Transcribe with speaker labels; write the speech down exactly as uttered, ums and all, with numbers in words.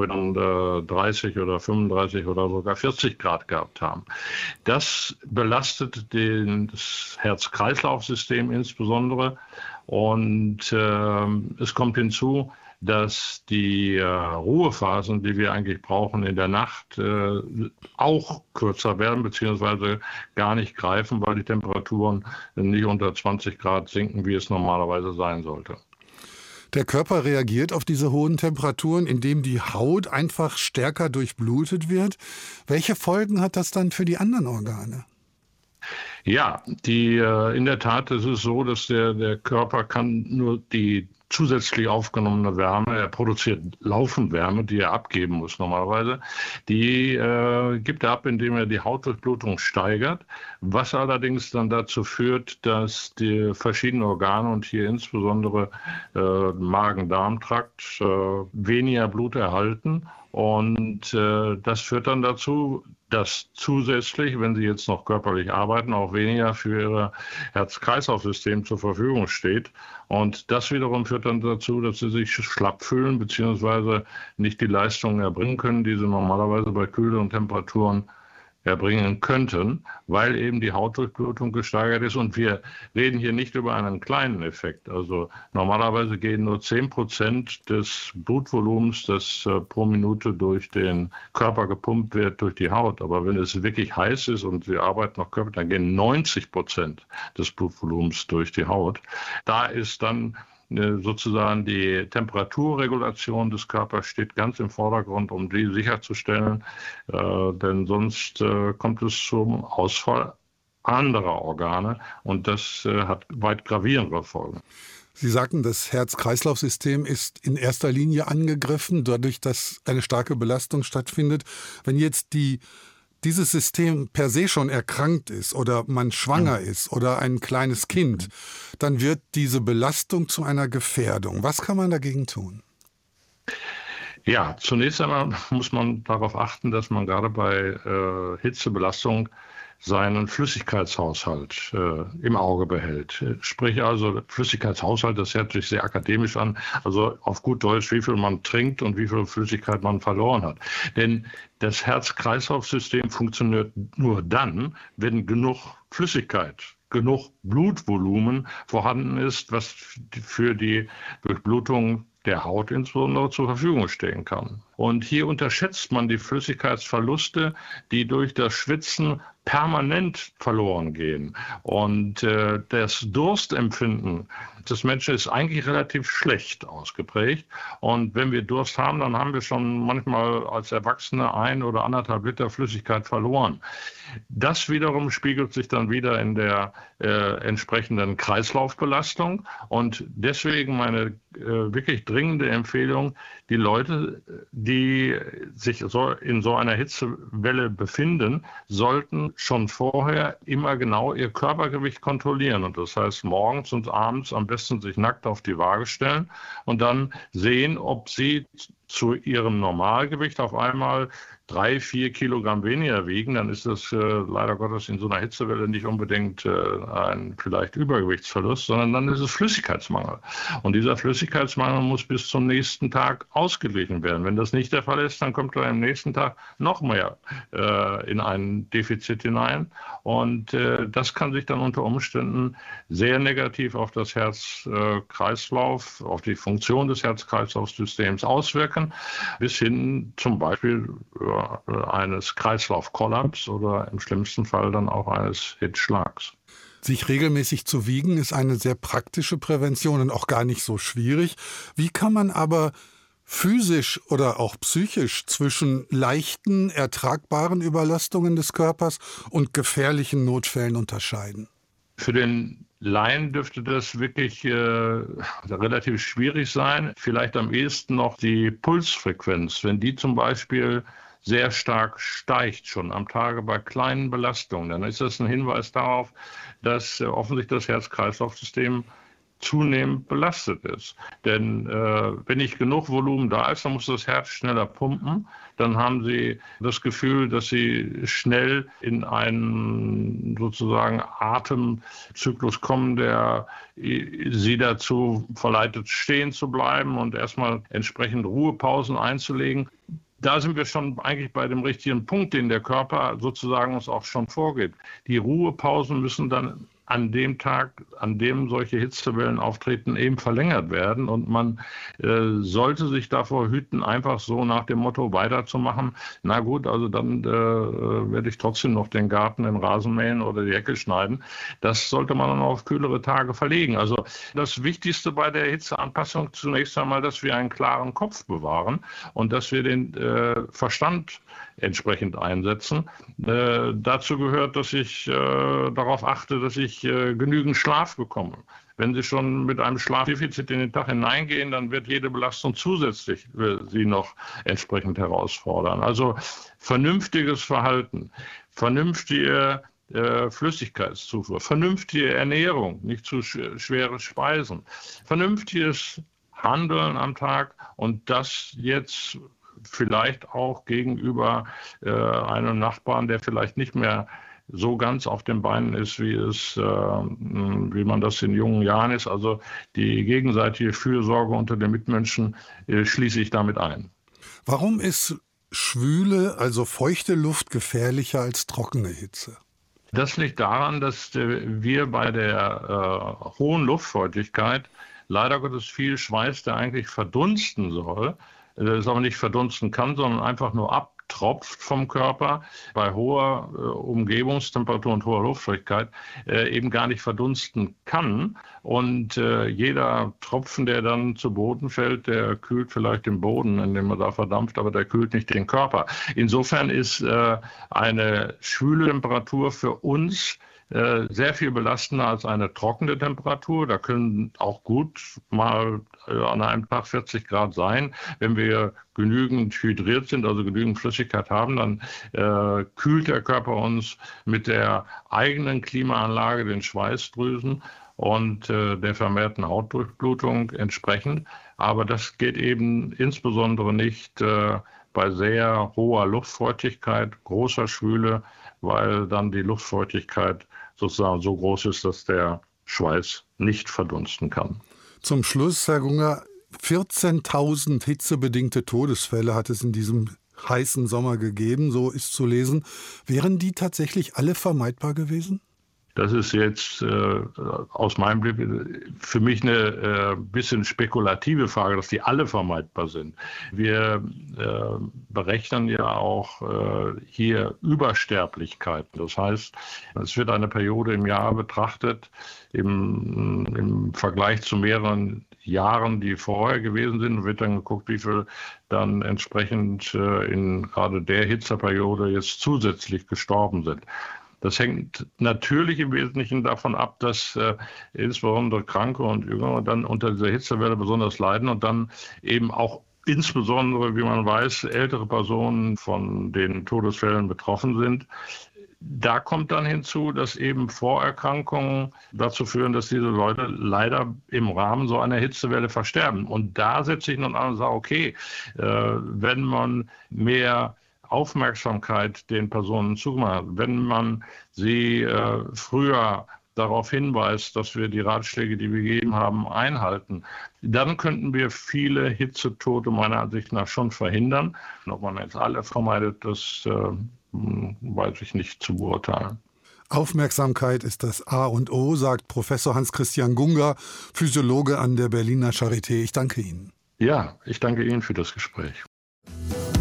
Speaker 1: wir dann äh, dreißig oder fünfunddreißig oder sogar vierzig Grad gehabt haben. Das belastet den, das Herz-Kreislauf-System insbesondere. Und äh, es kommt hinzu, dass die äh, Ruhephasen, die wir eigentlich brauchen in der Nacht, äh, auch kürzer werden beziehungsweise gar nicht greifen, weil die Temperaturen nicht unter zwanzig Grad sinken, wie es normalerweise sein sollte.
Speaker 2: Der Körper reagiert auf diese hohen Temperaturen, indem die Haut einfach stärker durchblutet wird. Welche Folgen hat das dann für die anderen Organe?
Speaker 1: Ja, die, äh, in der Tat ist es so, dass der, der Körper kann nur die zusätzlich aufgenommene Wärme, er produziert laufend Wärme, die er abgeben muss normalerweise, die äh, gibt er ab, indem er die Hautdurchblutung steigert, was allerdings dann dazu führt, dass die verschiedenen Organe und hier insbesondere äh, Magen-Darm-Trakt äh, weniger Blut erhalten. Und äh, das führt dann dazu, dass zusätzlich, wenn Sie jetzt noch körperlich arbeiten, auch weniger für Ihr Herz-Kreislauf-System zur Verfügung steht. Und das wiederum führt dann dazu, dass Sie sich schlapp fühlen bzw. nicht die Leistungen erbringen können, die Sie normalerweise bei kühleren Temperaturen erbringen könnten, weil eben die Hautdurchblutung gesteigert ist. Und wir reden hier nicht über einen kleinen Effekt. Also normalerweise gehen nur zehn Prozent des Blutvolumens, das äh, pro Minute durch den Körper gepumpt wird, durch die Haut. Aber wenn es wirklich heiß ist und Sie arbeiten noch körperlich, dann gehen neunzig Prozent des Blutvolumens durch die Haut. Da ist dann sozusagen die Temperaturregulation des Körpers steht ganz im Vordergrund, um die sicherzustellen, äh, denn sonst äh, kommt es zum Ausfall anderer Organe und das äh, hat weit gravierendere Folgen.
Speaker 2: Sie sagten, das Herz-Kreislauf-System ist in erster Linie angegriffen, dadurch, dass eine starke Belastung stattfindet. Wenn jetzt die dieses System per se schon erkrankt ist oder man schwanger ist oder ein kleines Kind, dann wird diese Belastung zu einer Gefährdung. Was kann man dagegen tun?
Speaker 1: Ja, zunächst einmal muss man darauf achten, dass man gerade bei äh, Hitzebelastung seinen Flüssigkeitshaushalt äh, im Auge behält. Sprich also Flüssigkeitshaushalt, das hört sich sehr akademisch an, also auf gut Deutsch, wie viel man trinkt und wie viel Flüssigkeit man verloren hat. Denn das Herz-Kreislauf-System funktioniert nur dann, wenn genug Flüssigkeit, genug Blutvolumen vorhanden ist, was für die Durchblutung der Haut insbesondere zur Verfügung stehen kann. Und hier unterschätzt man die Flüssigkeitsverluste, die durch das Schwitzen permanent verloren gehen. Und äh, das Durstempfinden des Menschen ist eigentlich relativ schlecht ausgeprägt. Und wenn wir Durst haben, dann haben wir schon manchmal als Erwachsene ein oder anderthalb Liter Flüssigkeit verloren. Das wiederum spiegelt sich dann wieder in der äh, entsprechenden Kreislaufbelastung. Und deswegen meine äh, wirklich dringende Empfehlung, die Leute, die sich so in so einer Hitzewelle befinden, sollten schon vorher immer genau ihr Körpergewicht kontrollieren. Und das heißt, morgens und abends am besten sich nackt auf die Waage stellen und dann sehen, ob sie zu ihrem Normalgewicht auf einmal drei, vier Kilogramm weniger wiegen, dann ist das äh, leider Gottes in so einer Hitzewelle nicht unbedingt äh, ein vielleicht Übergewichtsverlust, sondern dann ist es Flüssigkeitsmangel. Und dieser Flüssigkeitsmangel muss bis zum nächsten Tag ausgeglichen werden. Wenn das nicht der Fall ist, dann kommt er am nächsten Tag noch mehr äh, in ein Defizit hinein. Und äh, das kann sich dann unter Umständen sehr negativ auf das Herz-Kreislauf, auf die Funktion des Herz-Kreislauf-Systems auswirken, bis hin zum Beispiel eines Kreislaufkollaps oder im schlimmsten Fall dann auch eines Hitzschlags.
Speaker 2: Sich regelmäßig zu wiegen ist eine sehr praktische Prävention und auch gar nicht so schwierig. Wie kann man aber physisch oder auch psychisch zwischen leichten, ertragbaren Überlastungen des Körpers und gefährlichen Notfällen unterscheiden?
Speaker 1: Für den Laien dürfte das wirklich äh, relativ schwierig sein. Vielleicht am ehesten noch die Pulsfrequenz. Wenn die zum Beispiel sehr stark steigt schon am Tage bei kleinen Belastungen, dann ist das ein Hinweis darauf, dass äh, offensichtlich das Herz-Kreislauf-System zunehmend belastet ist. Denn äh, wenn nicht genug Volumen da ist, dann muss das Herz schneller pumpen. Dann haben Sie das Gefühl, dass Sie schnell in einen sozusagen Atemzyklus kommen, der Sie dazu verleitet, stehen zu bleiben und erstmal entsprechend Ruhepausen einzulegen. Da sind wir schon eigentlich bei dem richtigen Punkt, den der Körper sozusagen uns auch schon vorgibt. Die Ruhepausen müssen dann an dem Tag, an dem solche Hitzewellen auftreten, eben verlängert werden. Und man äh, sollte sich davor hüten, einfach so nach dem Motto weiterzumachen. Na gut, also dann äh, werde ich trotzdem noch den Garten, den Rasen mähen oder die Hecke schneiden. Das sollte man dann auf kühlere Tage verlegen. Also das Wichtigste bei der Hitzeanpassung zunächst einmal, dass wir einen klaren Kopf bewahren und dass wir den äh, Verstand entsprechend einsetzen. Äh, dazu gehört, dass ich äh, darauf achte, dass ich äh, genügend Schlaf bekomme. Wenn Sie schon mit einem Schlafdefizit in den Tag hineingehen, dann wird jede Belastung zusätzlich äh, Sie noch entsprechend herausfordern. Also vernünftiges Verhalten, vernünftige äh, Flüssigkeitszufuhr, vernünftige Ernährung, nicht zu sch- schwere Speisen, vernünftiges Handeln am Tag und das jetzt vielleicht auch gegenüber äh, einem Nachbarn, der vielleicht nicht mehr so ganz auf den Beinen ist, wie es, äh, wie man das in jungen Jahren ist. Also die gegenseitige Fürsorge unter den Mitmenschen äh, schließe ich damit ein.
Speaker 2: Warum ist schwüle, also feuchte Luft gefährlicher als trockene Hitze?
Speaker 1: Das liegt daran, dass äh, wir bei der äh, hohen Luftfeuchtigkeit leider Gottes viel Schweiß, der eigentlich verdunsten soll, das aber nicht verdunsten kann, sondern einfach nur abtropft vom Körper bei hoher äh, Umgebungstemperatur und hoher Luftfeuchtigkeit äh, eben gar nicht verdunsten kann. Und äh, jeder Tropfen, der dann zu Boden fällt, der kühlt vielleicht den Boden, indem er da verdampft, aber der kühlt nicht den Körper. Insofern ist äh, eine schwüle Temperatur für uns sehr viel belastender als eine trockene Temperatur. Da können auch gut mal an einem Tag vierzig Grad sein. Wenn wir genügend hydriert sind, also genügend Flüssigkeit haben, dann äh, kühlt der Körper uns mit der eigenen Klimaanlage, den Schweißdrüsen und äh, der vermehrten Hautdurchblutung entsprechend. Aber das geht eben insbesondere nicht äh, bei sehr hoher Luftfeuchtigkeit, großer Schwüle, weil dann die Luftfeuchtigkeit sozusagen so groß ist, dass der Schweiß nicht verdunsten kann.
Speaker 2: Zum Schluss, Herr Gunger, vierzehntausend hitzebedingte Todesfälle hat es in diesem heißen Sommer gegeben, so ist zu lesen. Wären die tatsächlich alle vermeidbar gewesen?
Speaker 1: Das ist jetzt äh, aus meinem Blick für mich eine äh, bisschen spekulative Frage, dass die alle vermeidbar sind. Wir äh, berechnen ja auch äh, hier Übersterblichkeiten. Das heißt, es wird eine Periode im Jahr betrachtet, im, im Vergleich zu mehreren Jahren, die vorher gewesen sind, und wird dann geguckt, wie viel dann entsprechend äh, in gerade der Hitzeperiode jetzt zusätzlich gestorben sind. Das hängt natürlich im Wesentlichen davon ab, dass äh, insbesondere Kranke und Jüngere dann unter dieser Hitzewelle besonders leiden und dann eben auch insbesondere, wie man weiß, ältere Personen von den Todesfällen betroffen sind. Da kommt dann hinzu, dass eben Vorerkrankungen dazu führen, dass diese Leute leider im Rahmen so einer Hitzewelle versterben. Und da setze ich nun an und sage, okay, äh, wenn man mehr Aufmerksamkeit den Personen zumacht, wenn man sie äh, früher darauf hinweist, dass wir die Ratschläge, die wir gegeben haben, einhalten, dann könnten wir viele Hitzetote meiner Ansicht nach schon verhindern. Ob man jetzt alle vermeidet, das äh, weiß ich nicht zu beurteilen.
Speaker 2: Aufmerksamkeit ist das A und O, sagt Professor Hans-Christian Gunger, Physiologe an der Berliner Charité. Ich danke Ihnen.
Speaker 1: Ja, ich danke Ihnen für das Gespräch.